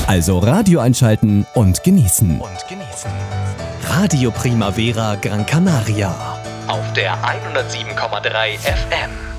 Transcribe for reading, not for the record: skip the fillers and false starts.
Also Radio einschalten und genießen. Radio Primavera Gran Canaria. Auf der 107,3 FM.